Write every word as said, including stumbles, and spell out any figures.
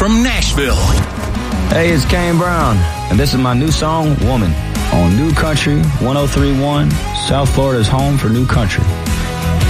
from Nashville. Hey, it's Kane Brown, and this is my new song, Woman, on New Country one oh three point one, South Florida's home for new country.